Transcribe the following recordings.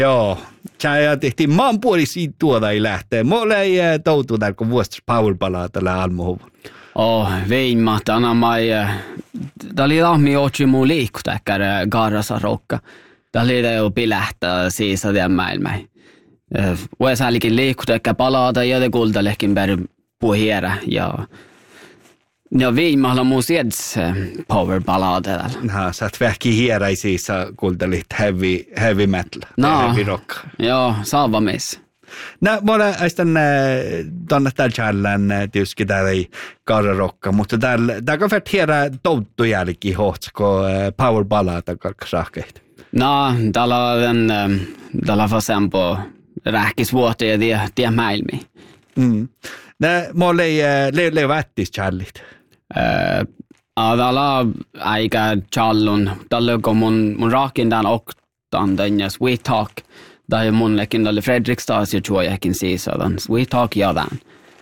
Joo, ja tehtiin maanpuolisia tuoda ei lähtee. Mulla ei toutu täällä, kun vuostas powerpalaa tällä almuhuvun. Veimma, tänä mai. Tää oli lahmi otsi muu liikkutäkkär gaarasa rokka. Tää oli jo pilähtää siis tämän maailman. Vuosällikin liikkutäkkä palata ja te kultalehkin per puhiera ja viimalla mun sieds powerpalaa täällä. Sä oot vähki hieräisissä kultalit heavy metal. Heavy rock. Joo, saavamis. Mulla aistan tonne täällä challan tietysti täällä ei gaararokka, mutta täällä on färt hierä touttu jälki hohtsko powerpalaa takaksaakkeet. Täällä on vasempo rähkis vuoteen ja tie maailmiin. Mulla ei vättis challit. Täällä aika challun. Täällä on mun raakin tämän oktan ja Sweet Talk. Tää on munlekin täällä Fredrikstads ja tuojakin siis on Sweet Talk ja tämän.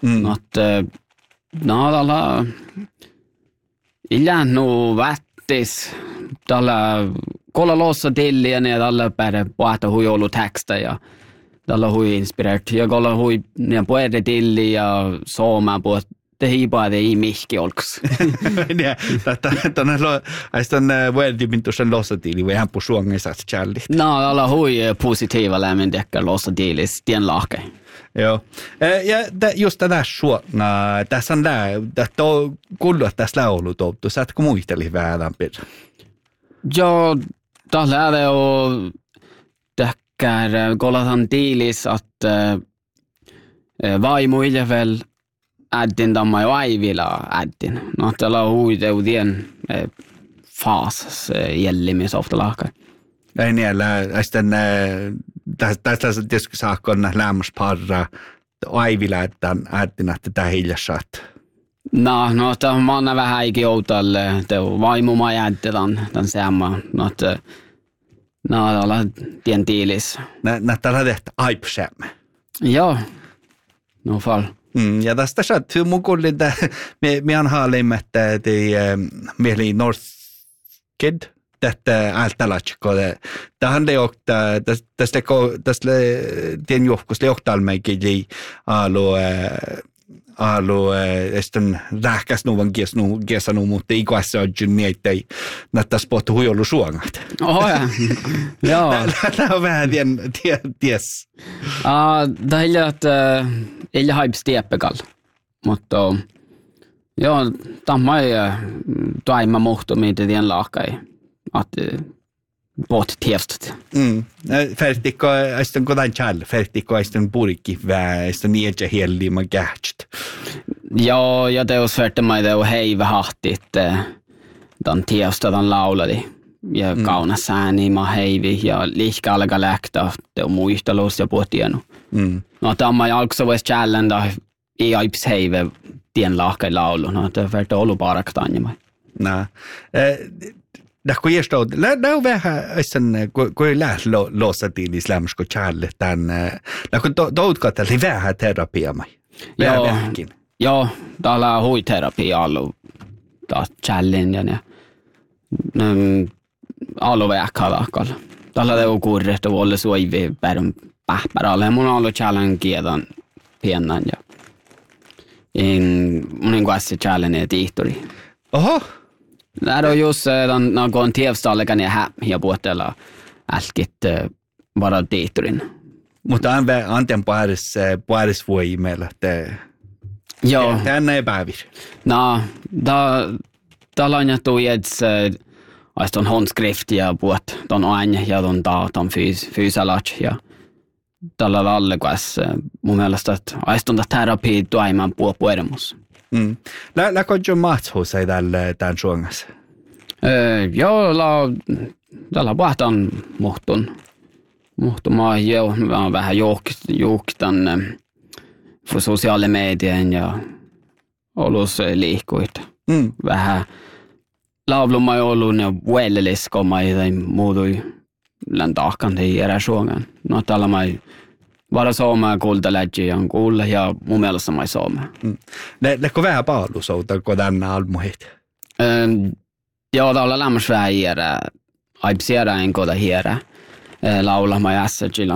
Täällä illään nu vättis. Täällä kolla lossa tilliä ja täällä päivä puhata hui ollut teksta ja täällä hui inspireert. Ja kolla hui niin puhata tilli ja sooma puhata. Det hiipaa ei mihki olks. Tänne aistan vuodipintuisen lossatiili vai hän pusuangissa challit. Täällä hui positiiva lämmin tekkä lossatiilis tien lahke. Joo. Ja just tänä suona, tässä on kuullut tässä laulutoutu. Saatko muisteli vähän lämpir? Joo, täällä on tekkär kolatan tiilis, että vaimo iljevel äddin tamma jo aivila äddin. Täällä on huiteudien faasas jällimis ofta lahkai. Ei niillä, tässä tietysti saakon lämmäs parra aivila äddin, että tämä hiljassa. Tämä on manna vähän eikin outalle. Vaimo mä äddin tämän seamma. Täällä tien tiilis. Täällä tehty aipsemme. Joo, no fall. Ja tästä sattuu mun kuulin, että me on haalimme, että mieli North Kid, että ältälatsko. Tähän leokta, tästä tien johkusta leoktaal meikin alu estän rähkäs nuvan kiesanu, mutta ikuassa on niin, että ei näyttäisi pohtu huijollu suongat. Joo. Tämä on vähän ties. Tämä ei ole haipsi tieppekall, mutta joo, tämä ei toima muhtumia tien lahkai, että pohti tiestot. Färtikko, aistan kodan chall, färtikko aistan purikki vää, aistan niedjä hielliima kähtst. Joo, ja te on svärtämä, te on heivä hahti, että tämän tiesto, tämän lauladi. Ja kaunas ääni, mä heivi, ja lihkä alkaa lähtää, te on muistelus ja puhtienu. Tämä on alkuun voisi challenda, ei aipis heive tien lahkai laulu, te on värtä ollut paraktaan. Kun just on, on vähän, kun ei lähde losatiin islamsko challe, kun toutko tällä vähän terapiaa. Joo, täällä on huiterapia ollut challin ja ollut vähkälahkalla. Täällä on kurret ja olla suivi päärän pähpärälle. Mun on ollut challenge kietan pienän ja mun on kanssa challenge tiihtori. Oho! Täällä on just, kun on tievstallekan ja puhuttella älkit vara tiihtorin. Mutta anten puolis voimella, että tänne ei päivir. Täällä on jättu jeds aiston håndskrift ja puhut ton aine ja ton fysalat ja tällä lalle kanssa mun mielestä, että aiston terapia tuaimaan puhueremus. Läkö jo mahtsuus ei tämän suongassa? Joo, tällä puhutaan muhtumaan jo vähän juhkitan för sociala medien ja olus liikkuit. Vähän lauluma ei ollut ne vuelleliskoma ja muutui läntahkan teidän suongan. Tällä mai vara sooma kultalätsi ja kuulla ja mun mielestä mai sooma. Läkö vähän paalusouta, kun tänne almuhit? Joo, täällä lämmäs vähän hierä. Aipsiera en koda hierä. Laulama jässä,